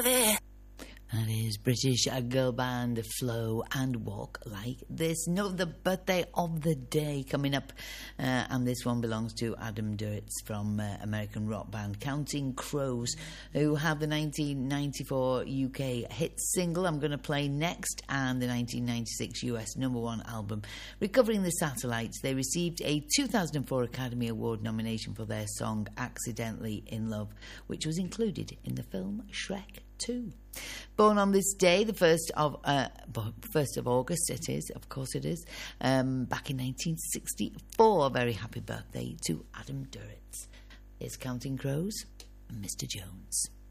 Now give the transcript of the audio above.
worthy. That is British girl band Flow and Walk Like This. Note the birthday of the day coming up, and this one belongs to Adam Duritz from American rock band Counting Crows, who have the 1994 UK hit single I'm going to play next, and the 1996 US #1 album Recovering the Satellites. They received a 2004 Academy Award nomination for their song Accidentally in Love, which was included in the film Shrek 2. Born on this day, the 1st of August, it is, of course it is, back in 1964. Very happy birthday to Adam Duritz. Here's Counting Crows and Mr. Jones.